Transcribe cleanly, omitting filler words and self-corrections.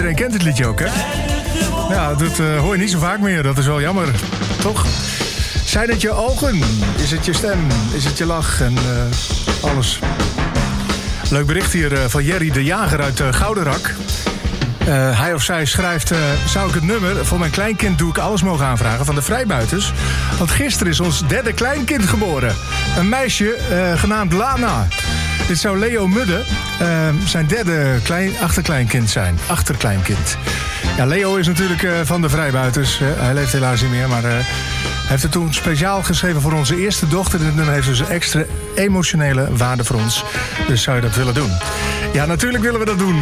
iedereen kent het liedje ook, hè? Ja, dat hoor je niet zo vaak meer. Dat is wel jammer, toch? Zijn het je ogen? Is het je stem? Is het je lach? En alles. Leuk bericht hier van Jerry de Jager uit Goudenrak. Hij of zij schrijft... zou ik het nummer voor mijn kleinkind Doe ik alles mogen aanvragen van de Vrijbuiters? Want gisteren is ons derde kleinkind geboren. Een meisje genaamd Lana. Dit zou Leo Mudde zijn derde achterkleinkind zijn. Achterkleinkind. Ja, Leo is natuurlijk van de Vrijbuiters. Hij leeft helaas niet meer, maar... heeft het toen speciaal geschreven voor onze eerste dochter. En dan heeft dus een extra emotionele waarde voor ons. Dus zou je dat willen doen? Ja, natuurlijk willen we dat doen.